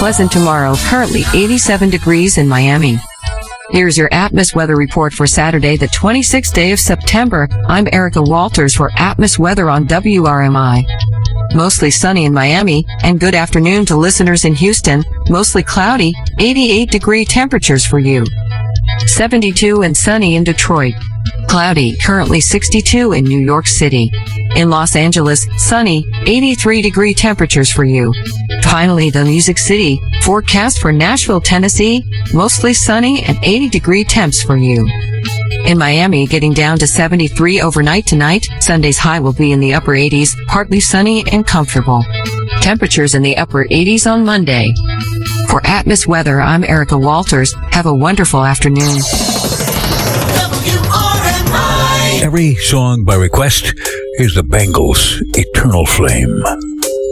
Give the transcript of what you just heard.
pleasant tomorrow, currently 87 degrees in Miami. Here's your Atmos weather report for Saturday, the 26th day of September. I'm Erica Walters for Atmos weather on WRMI. Mostly sunny in Miami, and good afternoon to listeners in Houston. Mostly cloudy, 88-degree temperatures for you. 72 and sunny in Detroit. Cloudy, currently 62 in New York City. In Los Angeles, sunny, 83-degree temperatures for you. Finally, the Music City, forecast for Nashville, Tennessee, mostly sunny and 80-degree temps for you. In Miami, getting down to 73 overnight tonight. Sunday's high will be in the upper 80s, partly sunny and comfortable. Temperatures in the upper 80s on Monday. For Atmos weather, I'm Erica Walters. Have a wonderful afternoon. Every song by request is the Bangles' Eternal Flame.